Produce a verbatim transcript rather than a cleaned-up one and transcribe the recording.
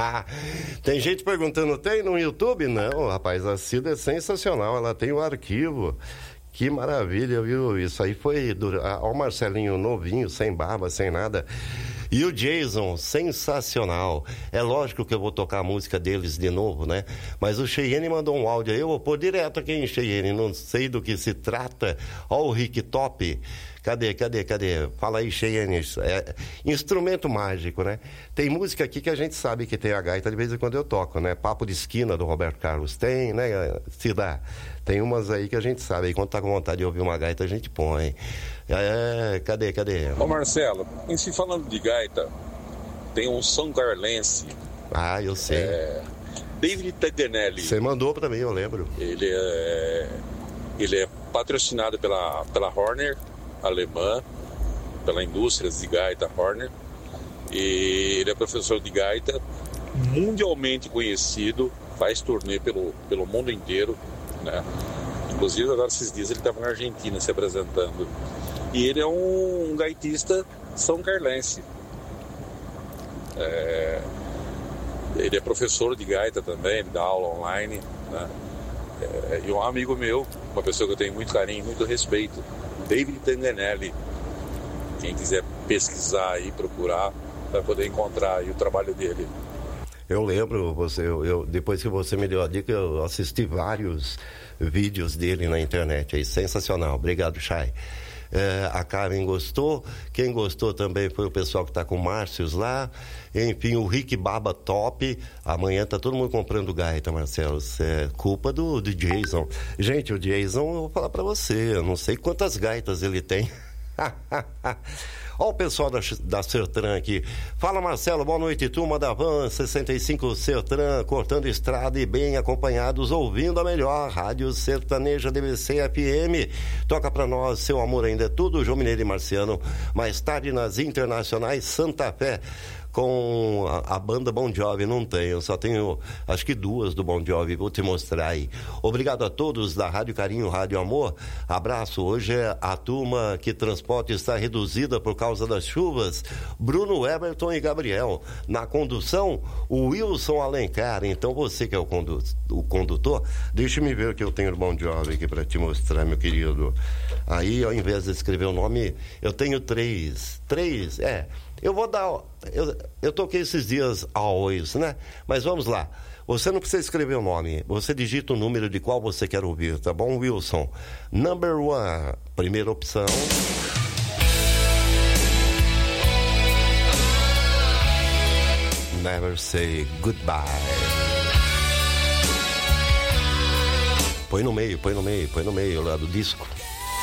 Tem gente perguntando, tem no YouTube? Não, rapaz, a Cida é sensacional, ela tem o arquivo. Que maravilha, viu? Isso aí foi... Do... Olha o Marcelinho novinho, sem barba, sem nada. E o Jason, sensacional. É lógico que eu vou tocar a música deles de novo, né? Mas o Cheyenne mandou um áudio aí, eu vou pôr direto aqui em Cheyenne, não sei do que se trata. Ó o Rick Top. Cadê, cadê, cadê? Fala aí, Cheyenne. É instrumento mágico, né? Tem música aqui que a gente sabe que tem a gaita, de vez em quando eu toco, né? Papo de Esquina, do Roberto Carlos, tem, né? Se dá. Tem umas aí que a gente sabe, aí quando tá com vontade de ouvir uma gaita, a gente põe. É, cadê, cadê? Ô Marcelo, em se falando de gaita, tem um São Carlense. Ah, eu sei. É, David Taganelli. Você mandou pra mim, eu lembro. Ele é, ele é patrocinado pela, pela Horner, alemã, pela indústria de gaita Horner. E ele é professor de gaita, mundialmente conhecido, faz turnê pelo, pelo mundo inteiro, né? Inclusive agora esses dias ele estava na Argentina se apresentando. E ele é um, um gaitista são carlense. É, ele é professor de gaita também, ele dá aula online, né? É, e um amigo meu, uma pessoa que eu tenho muito carinho, muito respeito, David Taganelli. Quem quiser pesquisar aí, procurar, vai poder encontrar aí o trabalho dele. Eu lembro, você, eu, eu, depois que você me deu a dica, eu assisti vários vídeos dele na internet. Aí, sensacional. Obrigado, Chay. É, a Karen gostou. Quem gostou também foi o pessoal que está com o Márcios lá. Enfim, o Rick Baba Top. Amanhã tá todo mundo comprando gaita, Marcelo. Isso é culpa do, do Jason. Gente, o Jason, eu vou falar para você, eu não sei quantas gaitas ele tem. Olha o pessoal da, da Sertran aqui. Fala, Marcelo, boa noite, turma da Van sessenta e cinco Sertran, cortando estrada e bem acompanhados, ouvindo a melhor Rádio Sertaneja D B C F M. Toca pra nós, Seu Amor Ainda é Tudo, João Mineiro e Marciano. Mais tarde nas internacionais, Santa Fé, com a, a banda Bon Jovi. Não tenho, só tenho acho que duas do Bon Jovi, vou te mostrar aí. Obrigado a todos da Rádio Carinho, Rádio Amor. Abraço. Hoje é a turma que transporte está reduzida por causa das chuvas. Bruno, Everton e Gabriel. Na condução, o Wilson Alencar. Então você que é o, condu- o condutor, deixa-me ver o que eu tenho do Bon Jovi aqui para te mostrar, meu querido. Aí, ao invés de escrever o nome, eu tenho três. Três, é. Eu vou dar... Eu, eu toquei esses dias Always, né? Mas vamos lá. Você não precisa escrever o nome. Você digita o número de qual você quer ouvir, tá bom, Wilson? Number one. Primeira opção. Never Say Goodbye. Põe no meio, põe no meio, põe no meio lá do disco.